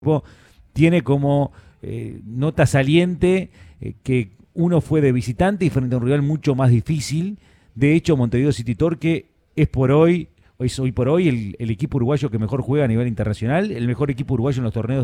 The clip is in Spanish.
tiene como nota saliente que uno fue de visitante y frente a un rival mucho más difícil. De hecho, Montevideo City Torque es hoy por hoy el equipo uruguayo que mejor juega a nivel internacional, el mejor equipo uruguayo en los torneos